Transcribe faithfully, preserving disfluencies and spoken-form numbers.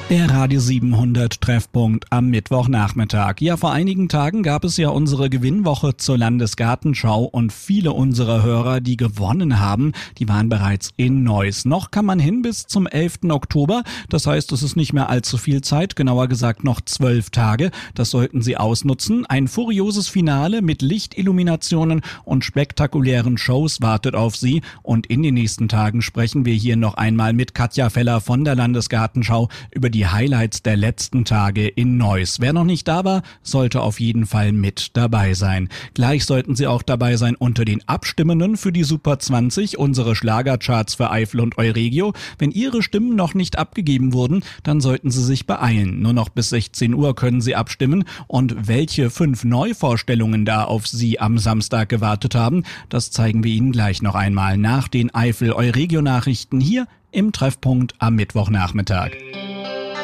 Der Radio siebenhundert Treffpunkt am Mittwochnachmittag. Ja, vor einigen Tagen gab es ja unsere Gewinnwoche zur Landesgartenschau und viele unserer Hörer, die gewonnen haben, die waren bereits in Neuss. Noch kann man hin bis zum elften Oktober. Das heißt, es ist nicht mehr allzu viel Zeit, genauer gesagt noch zwölf Tage. Das sollten Sie ausnutzen. Ein furioses Finale mit Lichtilluminationen und spektakulären Shows wartet auf Sie. Und in den nächsten Tagen sprechen wir hier noch einmal mit Katja Feller von der Landesgartenschau über die Highlights der letzten Tage in Neuss. Wer noch nicht da war, sollte auf jeden Fall mit dabei sein. Gleich sollten Sie auch dabei sein unter den Abstimmenden für die Super zwanzig, unsere Schlagercharts für Eifel und Euregio. Wenn Ihre Stimmen noch nicht abgegeben wurden, dann sollten Sie sich beeilen. Nur noch bis sechzehn Uhr können Sie abstimmen. Und welche fünf Neuvorstellungen da auf Sie am Samstag gewartet haben, das zeigen wir Ihnen gleich noch einmal nach den Eifel-Euregio-Nachrichten hier im Treffpunkt am Mittwochnachmittag.